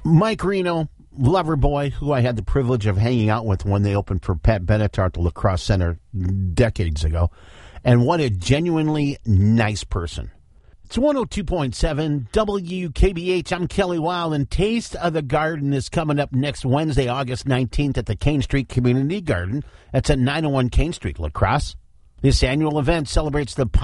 Mike Reno, Loverboy, who I had the privilege of hanging out with when they opened for Pat Benatar at the La Crosse Center decades ago. And what a genuinely nice person. It's 102.7 WKBH. I'm Kelly Wild, and Taste of the Garden is coming up next Wednesday, August 19th at the Kane Street Community Garden. That's at 901 Kane Street, La Crosse. This annual event celebrates the